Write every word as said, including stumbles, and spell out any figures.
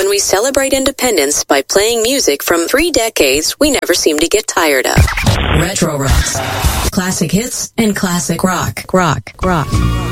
when we celebrate independence by playing music from three decades we never seem to get tired of. Retro Rocks. Classic hits and classic rock. Rock. Rock.